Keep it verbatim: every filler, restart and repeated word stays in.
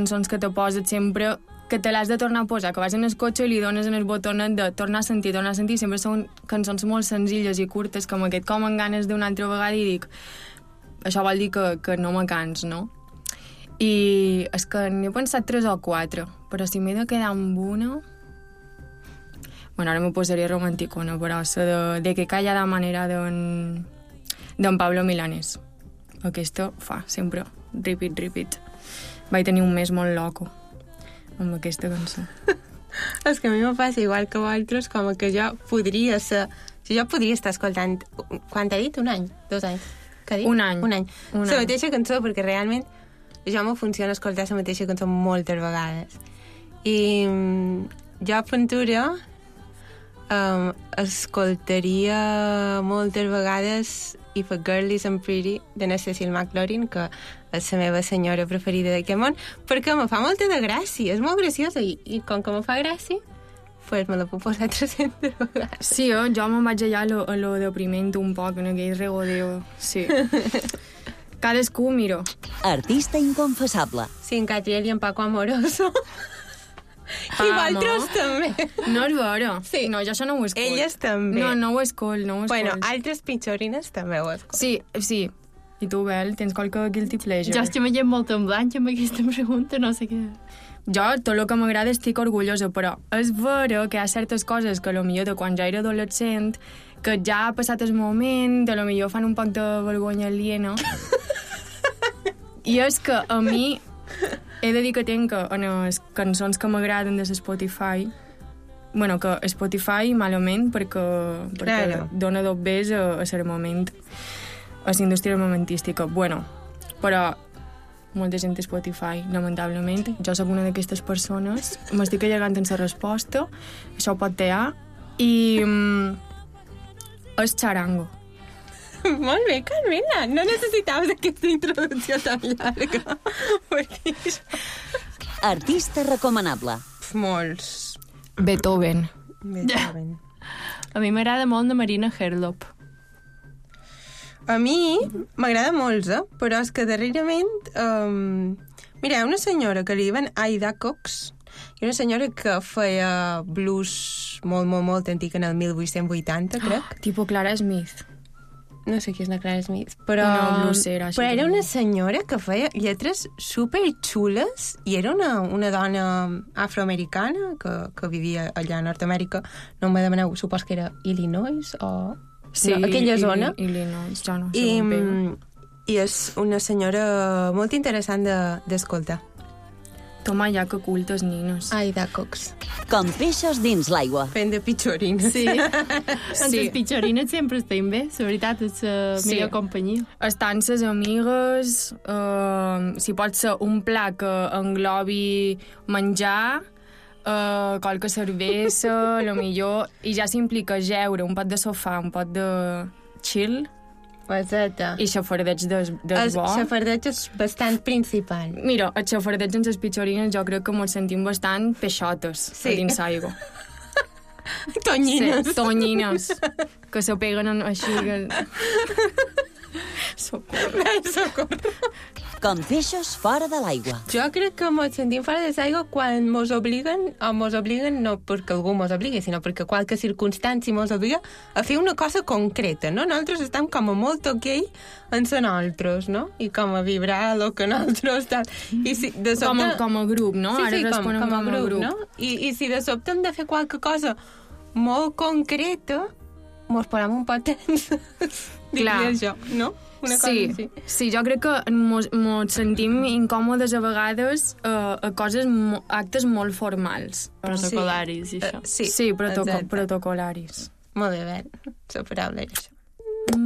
cançons que te poses sempre, que te l'has de tornar a posar, que vas en el cotxe i li dones en el botonet de tornar a sentir, tornar a sentir, sempre són cançons molt senzilles i curtes, com aquest com en ganes d'una altra vegada i dic, això vol dir que, que no me cans, no? I és que n'he pensat tres o quatre, però si m'he de quedar amb una... Bueno, ara me posaria romanticona, però la de, de que calla la manera d'en d'en Pablo Milanés. Aquesta fa sempre repeat, repeat. Vaig tenir un mes molt loco amb aquesta cançó. És que a mi me passa igual que vosaltres, com que jo podria ser... Si jo podria estar escoltant... Quan t'ha dit? Un any? Dos anys? Què ha dit? Un any. Un any. Un la any. mateixa cançó, perquè realment jo me funciona escoltar la mateixa cançó moltes vegades. I jo a Ventura um, escoltaria moltes vegades If a Girl Isn't Pretty de la Cecil McLaurin, que és la meva senyora preferida d'aquest món, perquè me fa molta de gràcia, és molt graciosa, i, i com que me fa gràcia, pues me la puc posar tres-centes vegades. Sí, eh? Jo me'n vaig allà a lo, a lo deprimint un poc, en aquell regodeo. Sí. Cadascú, miro. Artista inconfessable. Sí, en Catriel i en Paco Amoroso. I Vamos. vosaltres també. No és vera. Sí. No, jo això no ho escolto. Elles també. No, no ho escolto, no ho escolto. Bueno, altres pitjorines també ho escolto. Sí, sí. I tu, Bel, tens qualque guilty pleasure? Jo estic veient molt en blanc amb aquesta pregunta, no sé què... Jo, tot el que m'agrada estic orgullosa, però és vera que hi ha certes coses que potser de quan ja era adolescent, que ja ha passat el moment, de potser fan un poc de vergonya aliena. I és que a mi he de dir que tinc que en les cançons que m'agraden de Spotify, bueno, que Spotify malament perquè, perquè Claro. dona dos bes a, a ser moment, a la indústria armamentística. Bueno, però molta gent a Spotify, lamentablement. Jo sóc una d'aquestes persones, m'estic allargant en la resposta, això ho pot tear, i mm, és xarango. Molt bé, Carmela. No necessitaves aquesta introducció tan llarga. Perquè... Artista recomanable. Molts. Beethoven. Beethoven. A mi m'agrada molt la Marina Herlop. A mi m'agrada molts, eh? Però és que darrerament... Um, mira, hi ha una senyora que li diuen Aida Cox, i una senyora que feia blues molt, molt, molt antic, en el mil vuit-cents vuitanta, crec. Oh, tipo Clara Smith. No sé qui és la Clara Smith, però... Una bluesera, així però era també. una senyora que feia lletres superxules i era una, una dona afroamericana que, que vivia allà a Nord-Amèrica. No me demaneu, supos que era Illinois o... Sí, no, aquella i, zona. I, Illinois, ja no sé I, on pego. I és una senyora molt interessant de- d'escoltar. Toma ja que cultes nines. Aida Cox. Com peixos dins l'aigua. Fent de pitjorines. Sí. Doncs les pitjorines sempre estan bé, la veritat, és la Sí. millor companyia. Estan ses amigues, eh, si pot ser un pla que englobi menjar, eh, qualque cervesa, lo millor, i ja s'implica jeure, un pot de sofà, un pot de chill, Exacte. i xafardeig des, des El bo. xafardeig és bastant principal. Mira, el xafardeig en les pitjorines jo crec que ens sentim bastant peixotes Sí. a dins l'aigua. Tonyines. Sí, tonyines, que se peguen en, així... Que... Ai, socorro. Com peixos fora de l'aigua. Jo crec que mos sentim fora de l'aigua quan mos obliguen, o mos obliguen no perquè algú mos obligui, sinó perquè qualque circumstància mos obliga a fer una cosa concreta, no? Nosaltres estem com a molt ok en ser nosaltres, no? I com a vibrar el que nosaltres tal. I si de sobte... Com, a, com a grup, no? Sí, Ara sí, com, responem com a grup, no? I, I si de sobte hem de fer qualque cosa molt concreta, mos posem un pot tenses, Clar. diria jo, no? Una cosa Sí, així. sí, jo crec que mos, mos sentim incòmodes a vegades uh, a coses, mo, actes molt formals. Protocolaris i això. Eh, sí, sí protoco exacte. protocolaris. Molt bé, Ben. La paraula era això.